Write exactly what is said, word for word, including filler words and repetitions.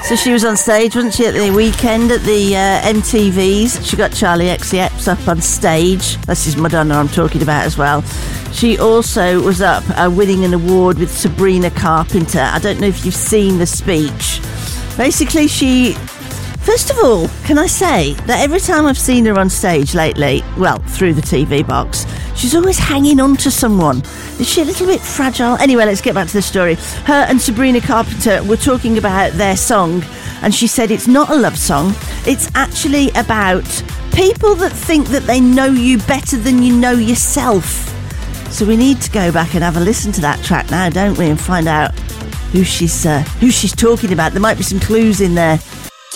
So she was on stage, wasn't she, at the weekend at the uh, M T V's. She got Charlie X C X up on stage. This is Madonna I'm talking about as well. She also was up uh, winning an award with Sabrina Carpenter. I don't know if you've seen the speech. Basically, she... First of all, can I say that every time I've seen her on stage lately, well, through the T V box, she's always hanging on to someone. Is she a little bit fragile? Anyway, let's get back to the story. Her and Sabrina Carpenter were talking about their song, and she said it's not a love song. It's actually about people that think that they know you better than you know yourself. So we need to go back and have a listen to that track now, don't we, and find out who she's uh, who she's talking about. There might be some clues in there.